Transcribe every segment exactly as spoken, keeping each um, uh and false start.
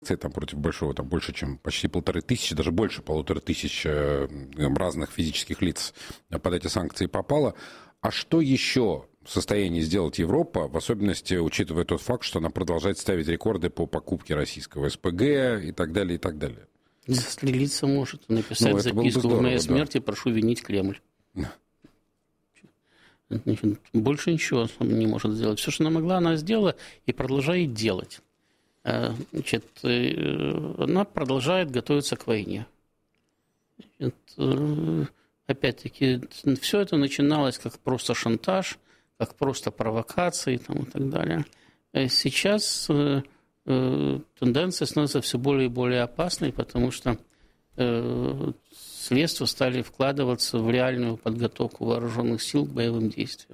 там против большого, там больше, чем почти полторы тысячи, даже больше полутора тысяч разных физических лиц под эти санкции попало. А что еще в состоянии сделать Европа, в особенности учитывая тот факт, что она продолжает ставить рекорды по покупке российского СПГ и так далее, и так далее? Застрелиться может, написать ну, записку здорово, в моей да. смерти, прошу винить Кремль. Да. Значит, больше ничего не может сделать. Все, что она могла, она сделала и продолжает делать. Значит, она продолжает готовиться к войне. Значит, опять-таки, все это начиналось как просто шантаж, как просто провокации там, и так далее. Сейчас тенденция становится все более и более опасной, потому что средства стали вкладываться в реальную подготовку вооруженных сил к боевым действиям.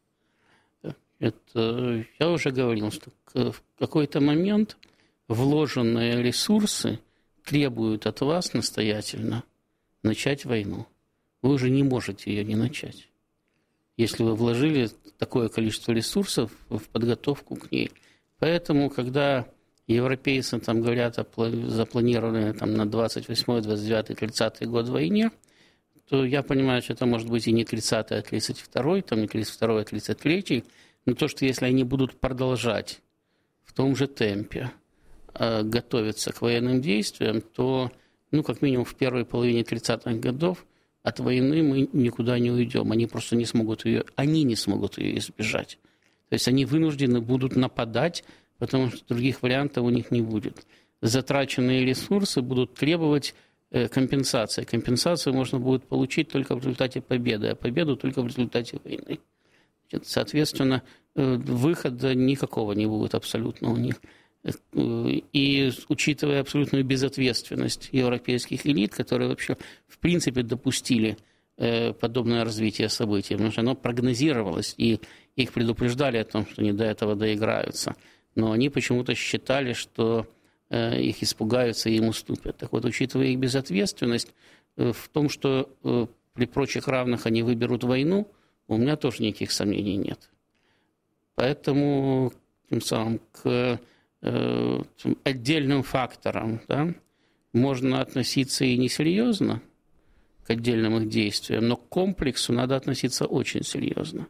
Это, я уже говорил, что в какой-то момент вложенные ресурсы требуют от вас настоятельно начать войну. Вы уже не можете ее не начать, если вы вложили такое количество ресурсов в подготовку к ней. Поэтому, когда европейцы там говорят о запланированной там, на двадцать восьмой, двадцать девятый, тридцатый год войне, то я понимаю, что это может быть и не тридцатый, а тридцать второй, там не тридцать второй, а тридцать третий. Но то, что если они будут продолжать в том же темпе э, готовиться к военным действиям, то, ну, как минимум в первой половине тридцатых годов от войны мы никуда не уйдем. Они просто не смогут ее, они не смогут ее избежать. То есть они вынуждены будут нападать, потому что других вариантов у них не будет. Затраченные ресурсы будут требовать э, компенсации. Компенсацию можно будет получить только в результате победы, а победу только в результате войны. Соответственно, выхода никакого не будет абсолютно у них. И учитывая абсолютную безответственность европейских элит, которые вообще в принципе допустили подобное развитие событий, потому что оно прогнозировалось, и их предупреждали о том, что они до этого доиграются. Но они почему-то считали, что их испугаются и им уступят. Так вот, учитывая их безответственность в том, что при прочих равных они выберут войну, у меня тоже никаких сомнений нет. Поэтому тем самым к э, отдельным факторам да, можно относиться и несерьезно, к отдельным их действиям, но к комплексу надо относиться очень серьезно.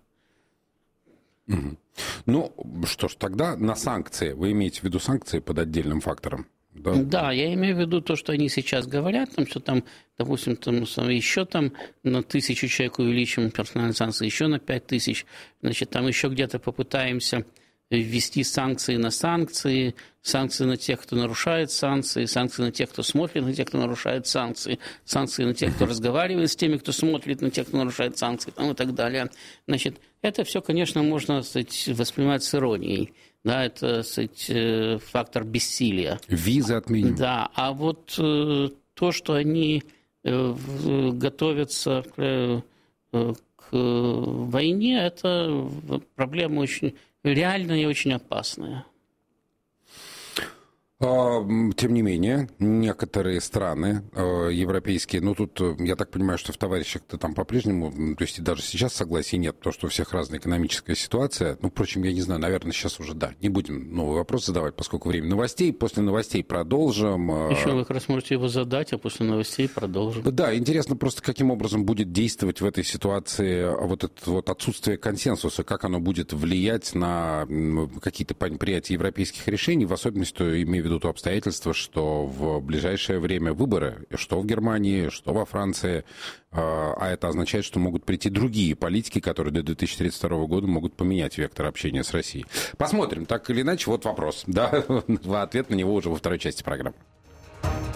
Угу. Ну, что ж, тогда на санкции. Вы имеете в виду санкции под отдельным фактором? Да. да, я имею в виду то, что они сейчас говорят, там, что там, допустим, там, еще там на тысячу человек увеличим персональные санкции, еще на пять тысяч, значит, там еще где-то попытаемся ввести санкции на санкции, санкции на тех, кто нарушает санкции, санкции на тех, кто смотрит на тех, кто нарушает санкции, санкции на тех, кто разговаривает с теми, кто смотрит на тех, кто нарушает санкции, там, и так далее. Значит, это все, конечно, можно, сказать, воспринимать с иронией. Да, это, сказать, фактор бессилия. Визы отменим. Да, а вот э, то, что они э, готовятся к, э, к войне, это проблема очень реальная и очень опасная. Тем не менее, некоторые страны европейские, ну тут, я так понимаю, что в товарищах-то там по-прежнему, то есть и даже сейчас согласия нет, потому что у всех разная экономическая ситуация. Ну, впрочем, я не знаю, наверное, сейчас уже, да, не будем новый вопрос задавать, поскольку время новостей. После новостей продолжим. Еще вы как раз можете его задать, а после новостей продолжим. Да, интересно просто, каким образом будет действовать в этой ситуации вот это вот отсутствие консенсуса, как оно будет влиять на какие-то принятия европейских решений, в особенности, имею в виду то обстоятельство, что в ближайшее время выборы, что в Германии, что во Франции, а это означает, что могут прийти другие политики, которые до две тысячи тридцать второго года могут поменять вектор общения с Россией. Посмотрим, так или иначе, вот вопрос, да, ответ на него уже во второй части программы.